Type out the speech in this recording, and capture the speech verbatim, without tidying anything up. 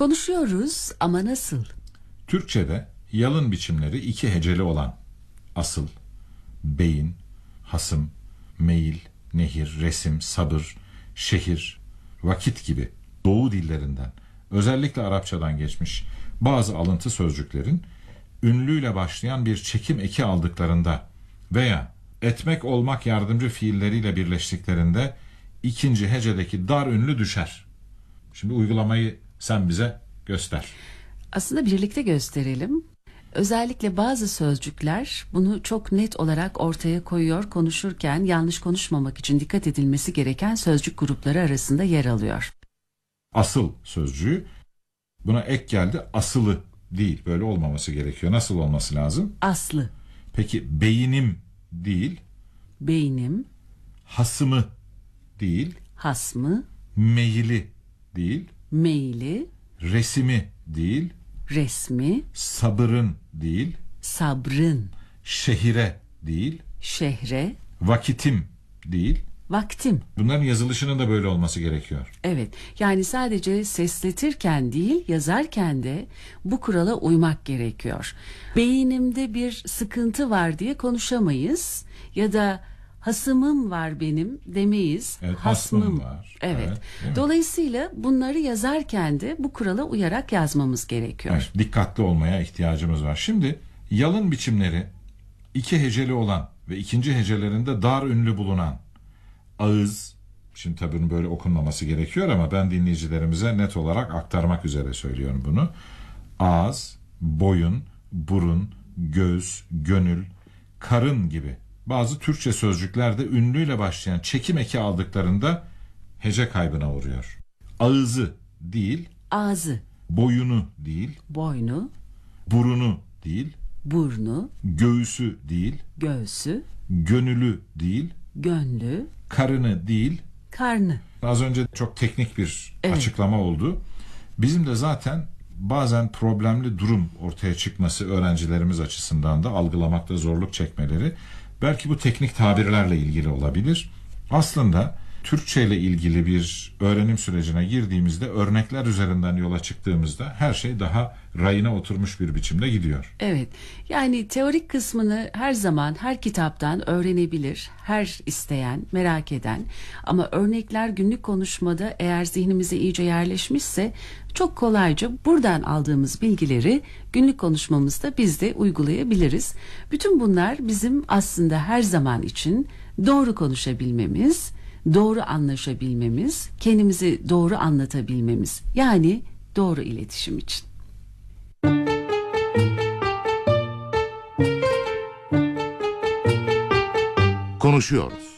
Konuşuyoruz ama nasıl? Türkçe'de yalın biçimleri iki heceli olan asıl, beyin, hasım, meyil, nehir, resim, sabır, şehir, vakit gibi Doğu dillerinden, özellikle Arapçadan geçmiş bazı alıntı sözcüklerin ünlüyle başlayan bir çekim eki aldıklarında veya etmek olmak yardımcı fiilleriyle birleştiklerinde ikinci hecedeki dar ünlü düşer. Şimdi uygulamayı sen bize göster. Aslında birlikte gösterelim. Özellikle bazı sözcükler bunu çok net olarak ortaya koyuyor, konuşurken yanlış konuşmamak için dikkat edilmesi gereken sözcük grupları arasında yer alıyor. Asıl sözcüğü, buna ek geldi, asılı değil, böyle olmaması gerekiyor. Nasıl olması lazım? Aslı. Peki beyinim değil, beynim, hasımı değil, hasmı, meyili değil, meyli, resimi değil, resmi, sabırın değil, sabrın, şehire değil, şehre, vakitim değil. vaktim. Bunların yazılışının da böyle olması gerekiyor. Evet, yani sadece sesletirken değil, yazarken de bu kurala uymak gerekiyor. Beynimde bir sıkıntı var diye konuşamayız ya da hasımım var benim demeyiz. Evet, hasmım var. Evet. Evet, Dolayısıyla bunları yazarken de bu kurala uyarak yazmamız gerekiyor. Evet, dikkatli olmaya ihtiyacımız var. Şimdi yalın biçimleri iki heceli olan ve ikinci hecelerinde dar ünlü bulunan ağız, şimdi tabii bunun böyle okunmaması gerekiyor ama ben dinleyicilerimize net olarak aktarmak üzere söylüyorum bunu. Ağız, boyun, burun, göz, gönül, karın gibi bazı Türkçe sözcükler de ünlüyle başlayan çekim eki aldıklarında hece kaybına uğruyor. Ağızı değil, Ağzı, boyunu değil, boynu, burunu değil, burnu, göğsü değil, göğsü, gönülü değil, gönlü, karını değil. karnı. Az önce çok teknik bir Evet. açıklama oldu. Bizim de zaten bazen problemli durum ortaya çıkması öğrencilerimiz açısından da algılamakta zorluk çekmeleri belki bu teknik tabirlerle ilgili olabilir. Aslında Türkçe ile ilgili bir öğrenim sürecine girdiğimizde, örnekler üzerinden yola çıktığımızda her şey daha rayına oturmuş bir biçimde gidiyor. Evet, yani teorik kısmını her zaman her kitaptan öğrenebilir, her isteyen, merak eden. Ama örnekler günlük konuşmada eğer zihnimize iyice yerleşmişse çok kolayca buradan aldığımız bilgileri günlük konuşmamızda biz de uygulayabiliriz. Bütün bunlar bizim aslında her zaman için doğru konuşabilmemiz, doğru anlaşabilmemiz, kendimizi doğru anlatabilmemiz, yani doğru iletişim için. Konuşuyoruz.